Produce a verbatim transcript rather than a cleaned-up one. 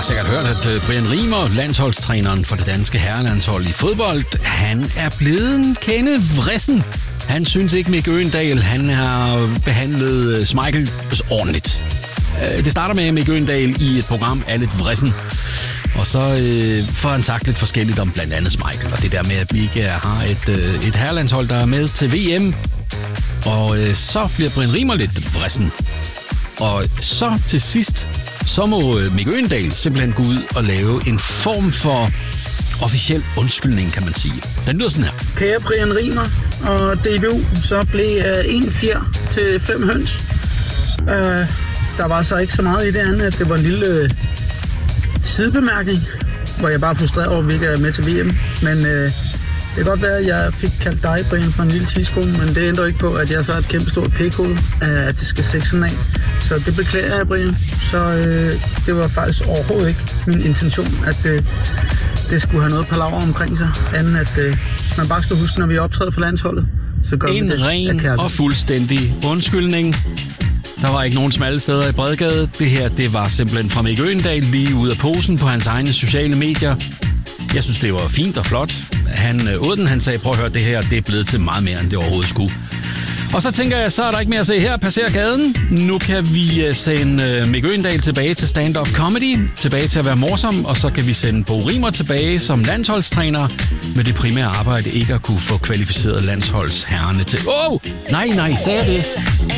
sikkert hørt, at Brian Riemer, landsholdstræneren for det danske herrelandshold i fodbold, han er blevet en kende vrissen. Han synes ikke, Mick Øgendahl, han har behandlet Schmeichel ordentligt. Det starter med, at Mick Øgendahl i et program er lidt vrissen. Og så øh, får han sagt lidt forskelligt om blandt andet Schmeichel. Og det der med, at vi ikke har et, øh, et herrelandshold, der er med til V M. Og øh, så bliver Brian Riemer lidt vrissen. Og så til sidst, så må Mick Øgendahl simpelthen gå ud og lave en form for officiel undskyldning, kan man sige. Den lyder sådan her. Kære Brian Riemer og D B U, så blev uh, en fjer til fem høns. Uh, der var så ikke så meget i det andet, at det var en lille uh, sidebemærkning, hvor jeg bare er frustreret over, at vi ikke er med til V M. Men uh, det kan godt være, at jeg fik kaldt dig, Brian, for en lille tidsko, men det ændrer ikke på, at jeg så er et kæmpe stort p-hoved, uh, at det skal stikke sådan af. Så det beklager jeg, Brian. Så uh, det var faktisk overhovedet ikke min intention, at uh, det skulle have noget palaver omkring sig, anden at uh, man bare skal huske, når vi optræder for landsholdet, så gør en vi det ren og fuldstændig undskyldning. Der var ikke nogen smalle steder i Bredgade. Det her, det var simpelthen fra Mick Øgendahl lige ud af posen på hans egne sociale medier. Jeg synes, det var fint og flot. Han åd den, han sagde, prøv at høre, det her, det er blevet til meget mere, end det overhovedet skulle. Og så tænker jeg, så er der ikke mere at se her. Passer gaden. Nu kan vi sende Mick Øgendahl tilbage til stand-up comedy, tilbage til at være morsom, og så kan vi sende Bo Riemer tilbage som landsholdstræner med det primære arbejde ikke at kunne få kvalificeret landsholdsherrerne til. Åh! Oh! Nej, nej, sagde jeg det?